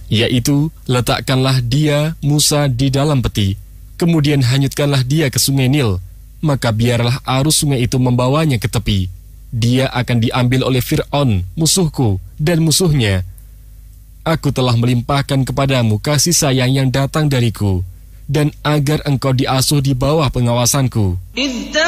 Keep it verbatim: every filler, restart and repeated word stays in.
yaitu letakkanlah dia, Musa, di dalam peti, kemudian hanyutkanlah dia ke sungai Nil, maka biarlah arus sungai itu membawanya ke tepi. Dia akan diambil oleh Fir'aun, musuhku, dan musuhnya. Aku telah melimpahkan kepadamu kasih sayang yang datang dariku, dan agar engkau diasuh di bawah pengawasanku.